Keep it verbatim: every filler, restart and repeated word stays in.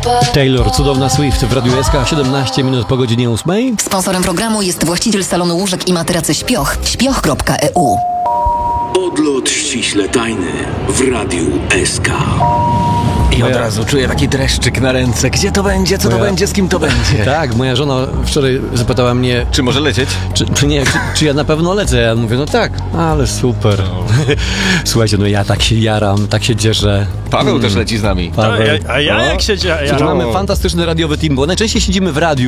Taylor, cudowna Swift w Radiu S K, siedemnaście minut po godzinie ósmej. Sponsorem programu jest właściciel salonu łóżek i materacy Śpioch, śpioch kropka e u. Odlot ściśle tajny w Radiu S K. I od razu czuję taki dreszczyk na ręce. Gdzie to będzie, co to Moja- będzie, z kim to będzie? Tak, moja żona wczoraj zapytała mnie, Czy może lecieć? czy, czy nie, czy, czy ja na pewno lecę. Ja mówię, no tak, ale super. Słuchajcie, no ja tak się jaram, tak się cieszę. Paweł też leci z nami. Paweł. A, a ja O, jak się dzieje? Przecież mamy fantastyczny radiowy team, bo najczęściej siedzimy w radiu